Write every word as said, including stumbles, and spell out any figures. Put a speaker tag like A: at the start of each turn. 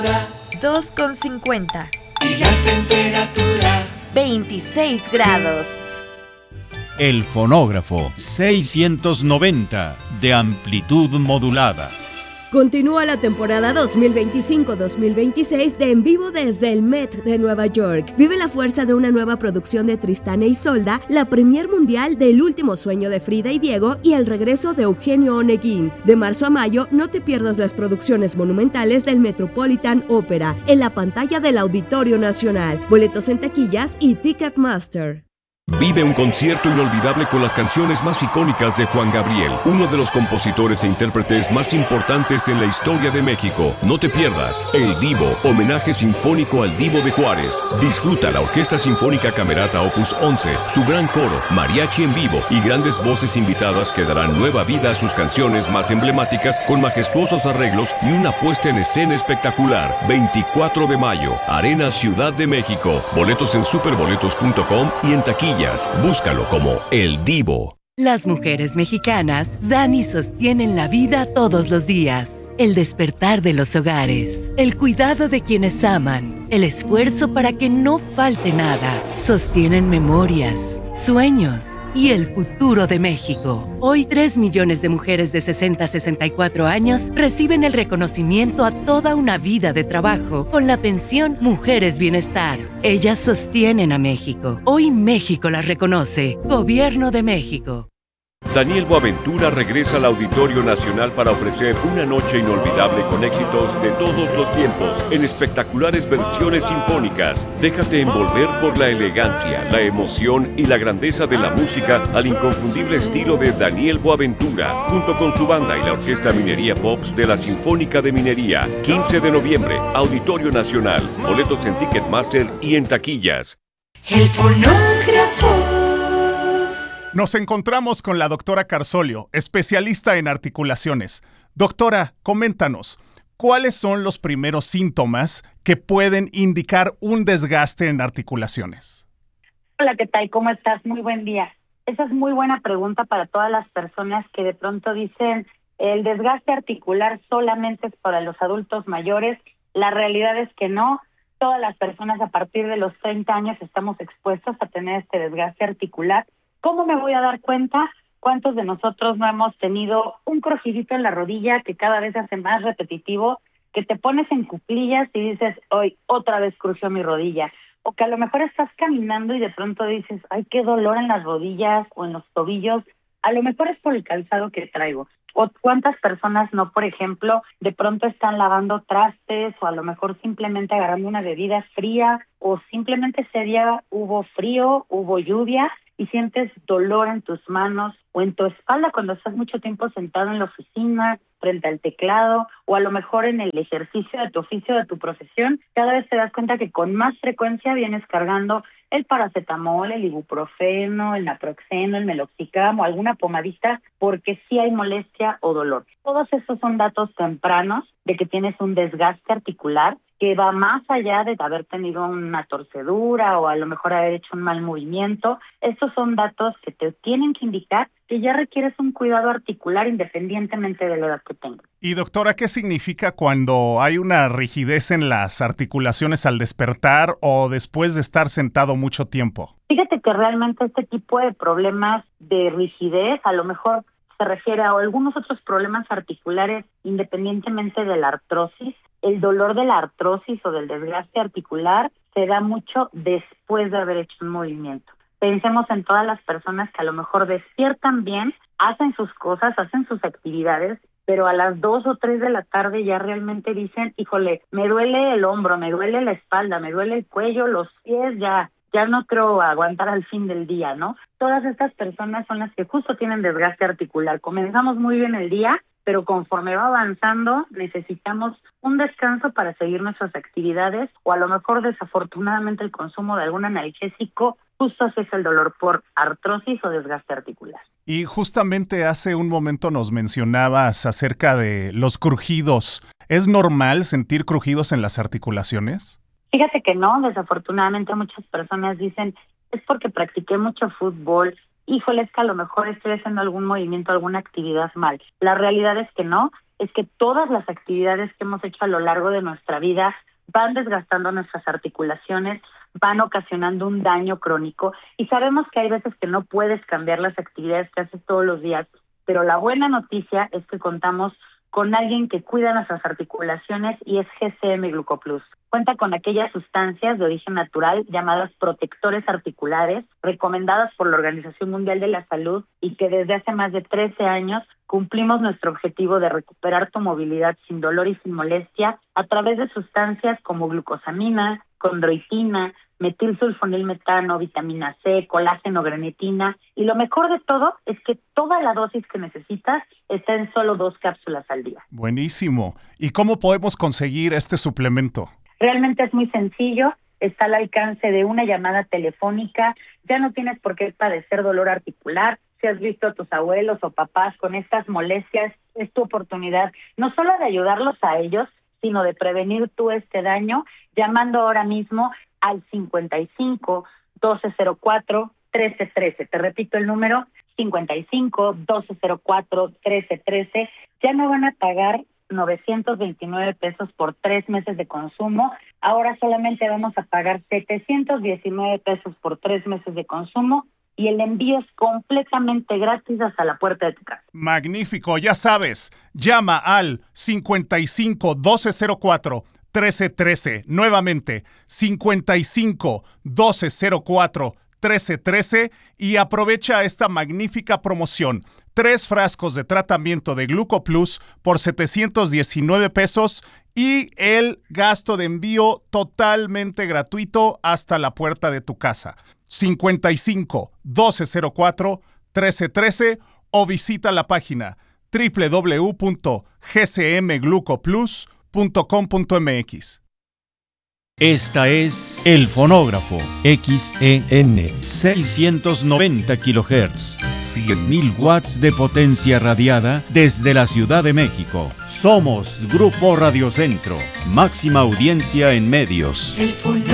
A: dos con cincuenta.
B: Y la temperatura
A: veintiséis grados.
C: El fonógrafo seiscientos noventa de amplitud modulada.
D: Continúa la temporada dos mil veinticinco dos mil veintiséis de En Vivo desde el Met de Nueva York. Vive la fuerza de una nueva producción de Tristán e Isolda, la premier mundial del Último Sueño de Frida y Diego y el regreso de Eugenio Oneguín. De marzo a mayo, no te pierdas las producciones monumentales del Metropolitan Opera en la pantalla del Auditorio Nacional. Boletos en taquillas y Ticketmaster.
E: Vive un concierto inolvidable con las canciones más icónicas de Juan Gabriel, uno de los compositores e intérpretes más importantes en la historia de México. No te pierdas El Divo, homenaje sinfónico al Divo de Juárez. Disfruta la Orquesta Sinfónica Camerata Opus once, su gran coro, mariachi en vivo y grandes voces invitadas que darán nueva vida a sus canciones más emblemáticas con majestuosos arreglos y una puesta en escena espectacular. veinticuatro de mayo, Arena Ciudad de México. Boletos en superboletos punto com y en taquilla. Búscalo como El Divo.
F: Las mujeres mexicanas dan y sostienen la vida todos los días. El despertar de los hogares, el cuidado de quienes aman, el esfuerzo para que no falte nada. Sostienen memorias, sueños y el futuro de México. Hoy, tres millones de mujeres de sesenta a sesenta y cuatro años reciben el reconocimiento a toda una vida de trabajo con la pensión Mujeres Bienestar. Ellas sostienen a México. Hoy México las reconoce. Gobierno de México.
E: Daniel Boaventura regresa al Auditorio Nacional para ofrecer una noche inolvidable con éxitos de todos los tiempos en espectaculares versiones sinfónicas. Déjate envolver por la elegancia, la emoción y la grandeza de la música al inconfundible estilo de Daniel Boaventura, junto con su banda y la Orquesta Minería Pops de la Sinfónica de Minería. quince de noviembre, Auditorio Nacional. Boletos en Ticketmaster y en taquillas.
B: El fonógrafo.
G: Nos encontramos con la doctora Carsolio, especialista en articulaciones. Doctora, coméntanos, ¿cuáles son los primeros síntomas que pueden indicar un desgaste en articulaciones?
H: Hola, ¿qué tal? ¿Cómo estás? Muy buen día. Esa es muy buena pregunta para todas las personas que de pronto dicen el desgaste articular solamente es para los adultos mayores. La realidad es que no. Todas las personas a partir de los treinta años estamos expuestos a tener este desgaste articular. ¿Cómo me voy a dar cuenta? ¿Cuántos de nosotros no hemos tenido un crujidito en la rodilla que cada vez se hace más repetitivo, que te pones en cuclillas y dices, hoy otra vez crujió mi rodilla? O que a lo mejor estás caminando y de pronto dices, ay, qué dolor en las rodillas o en los tobillos. A lo mejor es por el calzado que traigo. O cuántas personas no, por ejemplo, de pronto están lavando trastes o a lo mejor simplemente agarrando una bebida fría o simplemente ese día hubo frío, hubo lluvia y sientes dolor en tus manos o en tu espalda cuando estás mucho tiempo sentado en la oficina, frente al teclado, o a lo mejor en el ejercicio de tu oficio, de tu profesión, cada vez te das cuenta que con más frecuencia vienes cargando el paracetamol, el ibuprofeno, el naproxeno, el meloxicam o alguna pomadita, porque sí hay molestia o dolor. Todos esos son datos tempranos de que tienes un desgaste articular que va más allá de haber tenido una torcedura o a lo mejor haber hecho un mal movimiento. Estos son datos que te tienen que indicar que ya requieres un cuidado articular independientemente de la edad que tengas.
G: Y doctora, ¿qué significa cuando hay una rigidez en las articulaciones al despertar o después de estar sentado mucho tiempo?
H: Fíjate que realmente este tipo de problemas de rigidez a lo mejor se refiere a algunos otros problemas articulares independientemente de la artrosis. El dolor de la artrosis o del desgaste articular se da mucho después de haber hecho un movimiento. Pensemos en todas las personas que a lo mejor despiertan bien, hacen sus cosas, hacen sus actividades, pero a las dos o tres de la tarde ya realmente dicen, híjole, me duele el hombro, me duele la espalda, me duele el cuello, los pies, ya, ya no creo aguantar al fin del día, ¿no? Todas estas personas son las que justo tienen desgaste articular. Comenzamos muy bien el día, pero conforme va avanzando necesitamos un descanso para seguir nuestras actividades o a lo mejor desafortunadamente el consumo de algún analgésico justo hace el dolor por artrosis o desgaste articular.
G: Y justamente hace un momento nos mencionabas acerca de los crujidos. ¿Es normal sentir crujidos en las articulaciones?
H: Fíjate que no, desafortunadamente muchas personas dicen, es porque practiqué mucho fútbol, híjole, es que a lo mejor estoy haciendo algún movimiento, alguna actividad mal. La realidad es que no, es que todas las actividades que hemos hecho a lo largo de nuestra vida van desgastando nuestras articulaciones, van ocasionando un daño crónico y sabemos que hay veces que no puedes cambiar las actividades que haces todos los días, pero la buena noticia es que contamos con alguien que cuida nuestras articulaciones y es G C M Glucoplus. Cuenta con aquellas sustancias de origen natural llamadas protectores articulares, recomendadas por la Organización Mundial de la Salud y que desde hace más de trece años cumplimos nuestro objetivo de recuperar tu movilidad sin dolor y sin molestia a través de sustancias como glucosamina, condroitina, metilsulfonilmetano, vitamina C, colágeno, grenetina. Y lo mejor de todo es que toda la dosis que necesitas está en solo dos cápsulas al día.
G: Buenísimo. ¿Y cómo podemos conseguir este suplemento?
H: Realmente es muy sencillo. Está al alcance de una llamada telefónica. Ya no tienes por qué padecer dolor articular. Si has visto a tus abuelos o papás con estas molestias, es tu oportunidad no solo de ayudarlos a ellos, sino de prevenir tú este daño, llamando ahora mismo al cincuenta y cinco, doce cero cuatro, trece trece. Te repito el número, cincuenta y cinco, doce cero cuatro, trece trece. Ya no van a pagar novecientos veintinueve pesos por tres meses de consumo. Ahora solamente vamos a pagar setecientos diecinueve pesos por tres meses de consumo y el envío es completamente gratis hasta la puerta de tu casa.
G: Magnífico, ya sabes, llama al cincuenta y cinco, doce cero cuatro, trece trece. Nuevamente, cincuenta y cinco, doce cero cuatro, trece trece y aprovecha esta magnífica promoción. Tres frascos de tratamiento de Glucoplus por setecientos diecinueve pesos y el gasto de envío totalmente gratuito hasta la puerta de tu casa. cincuenta y cinco, doce cero cuatro, trece trece o visita la página doble u doble u doble u punto g c m glucoplus punto com punto m x.
C: Esta es El Fonógrafo, X E N, seiscientos noventa kilohertz, cien mil watts de potencia radiada desde la Ciudad de México. Somos Grupo Radio Centro, máxima audiencia en medios.
B: El